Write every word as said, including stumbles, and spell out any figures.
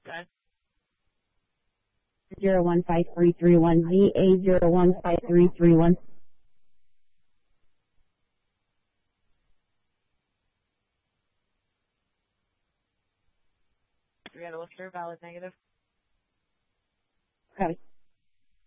Done. zero one five three three one V A zero one five three three one. We got a listener, valid negative. Copy.